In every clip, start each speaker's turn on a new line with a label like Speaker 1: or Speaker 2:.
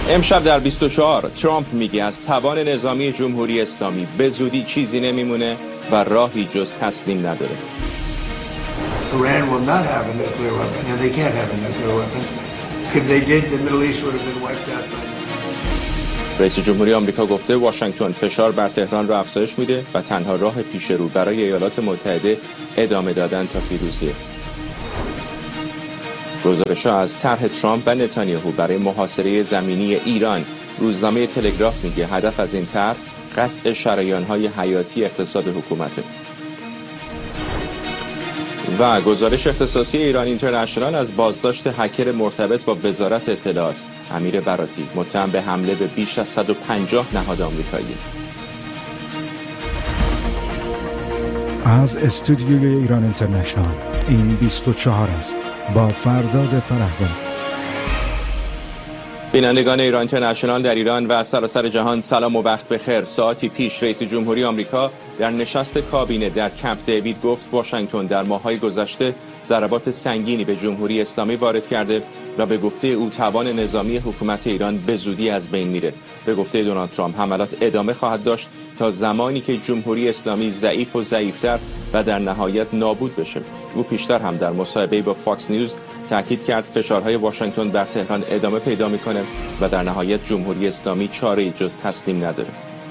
Speaker 1: امشب در 24 ترامپ میگه از توان نظامی جمهوری اسلامی به زودی چیزی نمیمونه و راهی جز تسلیم نداره.
Speaker 2: Iran will not have a nuclear weapon, and they can't have a nuclear weapon. If they did, the Middle East would have been wiped out by now.
Speaker 1: رئیس جمهوری آمریکا گفته واشنگتن فشار بر تهران را افزایش میده و تنها راه پیش رو برای ایالات متحده ادامه دادن تا پیروزیه. گزارش‌ها از طرح ترامپ و نتانیاهو برای محاصره زمینی ایران. روزنامه تلگراف میگه هدف از این طرح قطع شریان‌های حیاتی اقتصاد حکومته. و گزارش اختصاصی ایران اینترنشنال از بازداشت هکر مرتبط با وزارت اطلاعات. امیر براتی متهم به حمله به بیش از 150 نهاد آمریکایی.
Speaker 3: از استودیوی ایران اینترنشنال این 24 است با فرداد فرهزاد.
Speaker 1: بینندگان ایران اینترنشنال در ایران و سراسر جهان سلام و وقت بخیر. ساعتی پیش رئیس جمهوری آمریکا در نشست کابینه در کمپ دیوید گفت واشنگتن در ماه‌های گذشته ضربات سنگینی به جمهوری اسلامی وارد کرده و به گفته او توان نظامی حکومت ایران به زودی از بین میره. به گفته دونالد ترامپ حملات ادامه خواهد داشت تا زمانی که جمهوری اسلامی ضعیف و ضعیفتر و در نهایت نابود بشه. او پیشتر هم در مصاحبه‌ای با فاکس نیوز تاکید کرد فشارهای واشنگتن بر تهران ادامه پیدا میکنه و در نهایت جمهوری اسلامی چاره‌ای جز تسلیم نداره.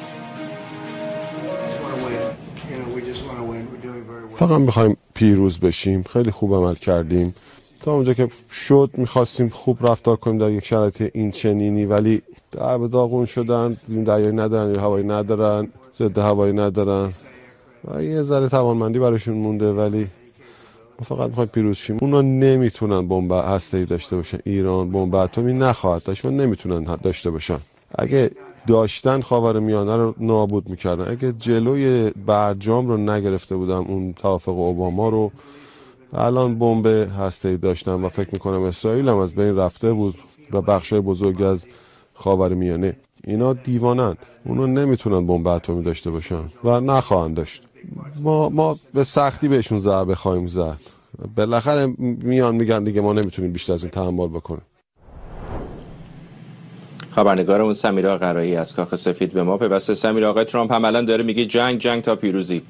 Speaker 4: فقط می‌خوایم پیروز بشیم. خیلی خوب عمل کردیم تا اونجا که شد. می‌خواستیم خوب رفتار کنیم در یک شرایط این چنینی، ولی در به داغون شدن. دریایی ندارن، هوایی ندارن، ضد هوایی ندارن و یه ذره توانمندی براشون مونده، ولی ما فقط می‌خوایم پیروز شیم. اونا نمیتونن بمب هسته‌ای داشته باشن. ایران بمب اتمی نخواهد داشت و نمیتونن داشته باشن. اگه داشتن خاورمیانه رو نابود میکردن. اگه جلوی برجام رو نگرفته بودم، اون توافق اوباما رو، الان بمب هسته‌ای داشتن و فکر میکنم اسرائیل هم از بین رفته بود و بخشای بزرگ از خاورمیانه. اینا دیوانن. اونا نمیتونن بمب اتمی داشته باشن و نخواهند داشت. ما به سختی بهشون ضربه خواهیم زد. بالاخره میان میگن دیگه ما نمیتونیم بیشتر از این تحمل بکنیم.
Speaker 1: خبرنگارمون سمیرا قرایی از کاخ سفید به ما پیوسته. سمیرا، آقای ترامپ هم الان داره میگه جنگ تا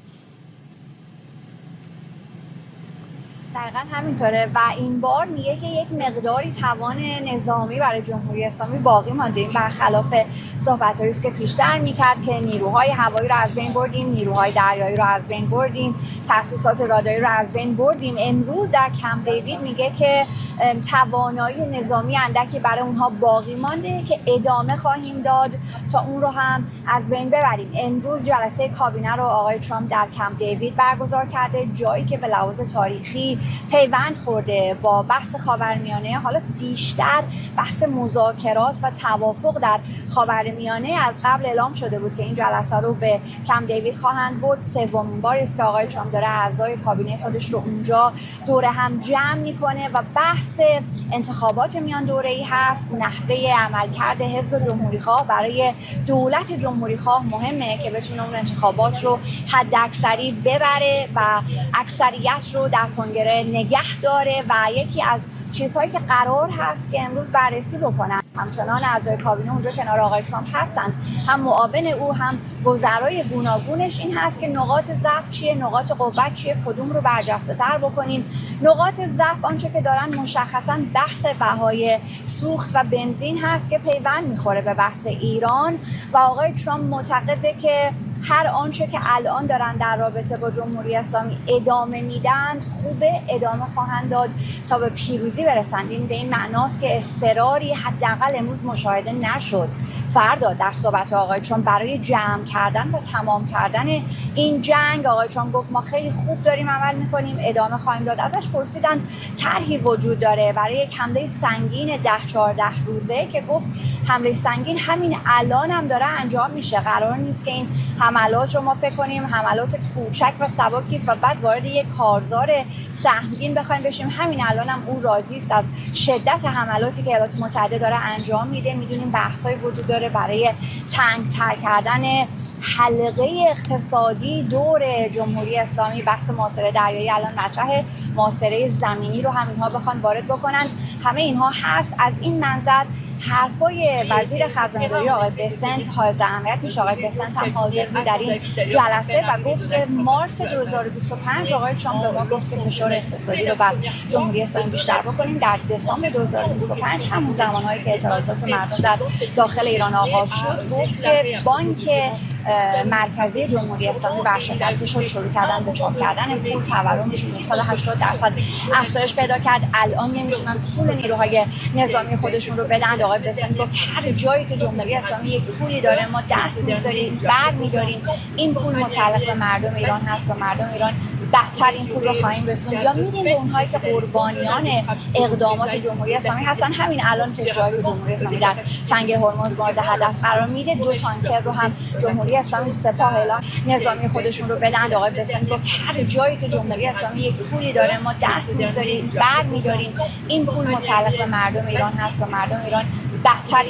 Speaker 1: پیروزی.
Speaker 5: دقیقا همینطوره و این بار میگه که یک مقداری توان نظامی برای جمهوری اسلامی باقی مانده. این برخلاف صحبت‌هایی است که پیشتر میکرد که نیروهای هوایی رو از بین بردیم، نیروهای دریایی رو از بین بردیم، تأسیسات راداری رو از بین بردیم. امروز در کمپ دیوید میگه که توانایی نظامی اندکی برای اونها باقی مانده که ادامه خواهیم داد تا اون رو هم از بین ببریم. امروز جلسه کابینه رو آقای ترامپ در کمپ دیوید برگزار کرده، جایی که به لحاظ تاریخی پیوند خورده با بحث خاورمیانه. حالا بیشتر بحث مذاکرات و توافق در خاورمیانه از قبل اعلام شده بود که این جلسه رو به کمپ دیوید خواهند برد. سومین باری است که آقای ترامپ داره اعضای کابینه خودش رو اونجا دور هم جمع میکنه و بحث انتخابات میان دوره‌ای هست. نحوه عملکرد حزب جمهوری‌خواه برای دولت جمهوری‌خواه مهمه که بتونه اون انتخابات رو حداکثری ببره و اکثریت رو در کنگره نگه داره و یکی از چیزهایی که قرار هست که امروز بررسی بکنن، همچنان اعضای کابینه اونجا کنار آقای ترامپ هستند، هم معاون او هم وزرای گوناگونش، این هست که نقاط ضعف چیه، نقاط قوت چیه، کدوم رو برجسته‌تر بکنیم. نقاط ضعف آنچه که دارن مشخصاً بحث بهای سوخت و بنزین هست که پیوند میخوره به بحث ایران و آقای ترامپ معتقده که هر آنچه که الان دارن در رابطه با جمهوری اسلامی ادامه میدند خوبه، ادامه خواهند داد تا به پیروزی برسند. این به این معناست که اضطراری حداقل امروز مشاهده نشد. فردا در صحبت آقای ترامپ برای جمع کردن و تمام کردن این جنگ، آقای ترامپ گفت ما خیلی خوب داریم عمل میکنیم، ادامه خواهیم داد. ازش پرسیدن طرحی وجود داره برای یک حمله سنگین 10-14 روزه که گفت حمله سنگین همین الان هم داره انجام میشه، قرار نیست که این حملات رو ما فکر کنیم حملات کوچک و سبکی است و بعد وارد یک کارزار سهمگین بخوایم بشیم. همین الان هم اون راضی است از شدت حملاتی که ایالات متحده داره انجام میده. میدونیم بحث‌های وجود داره برای تنگ‌تر کردن حلقه اقتصادی دور جمهوری اسلامی. بحث محاصره دریایی الان مطرحه، محاصره زمینی رو هم اینها بخوان وارد بکنند. همه اینها هست. از این منظر حرفای وزیر خزانه‌داری آقای بسنت حائز اهمیت میشه. آقای بسنت هم حاضر بود در این جلسه و گفت که مارس 2025 آقای ترامپ به ما گفت که فشار اقتصادی رو بر جمهوری اسلامی بیشتر بکنیم. در دسامبر 2025 همون زمانهایی که اعتراضات مردم در داخل ایران آغاز شد گفت که بانک مرکزی جمهوری اسلامی ورشکسته شد، شروع کردن به چاپ کردن پول، تورمش 180% افزایش پیدا کرد. الان نمیتونن پول نیروهای نظامی خودشون رو بدن. آقای بسنت گفت هر جایی که جمهوری اسلامی یک پولی داره ما دست می‌ذاریم، برمی‌داریم. این پول متعلق به مردم ایران هست و مردم ایران بدتر این پول رو خواهیم رسوند. یا می‌دیم به اونهایی که قربانیان اقدامات جمهوری اسلامی هستن. همین الان کشتی‌های جمهوری اسلامی در تنگه هرمز مورد هدف قرار میده. 2 تانکر رو هم جمهوری اسلامی سپاه اعلام نظامی خودشون رو بدن. آقای بسنت گفت هر جایی که جمهوری اسلامی یک پولی داره ما دست می‌ذاریم، برمی‌داریم. این پول متعلق به مردم ایران هست و مردم ایران بدتر